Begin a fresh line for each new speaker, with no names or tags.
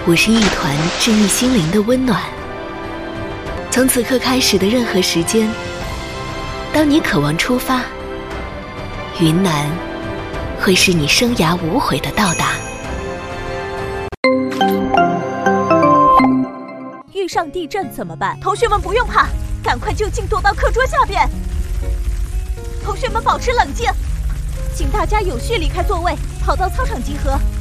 我是一团治愈心灵的温暖。从此刻开始的任何时间，当你渴望出发，云南会是你生涯无悔的到达。
遇上地震怎么办？同学们不用怕，赶快就近躲到课桌下边。同学们保持冷静，请大家有序离开座位，跑到操场集合。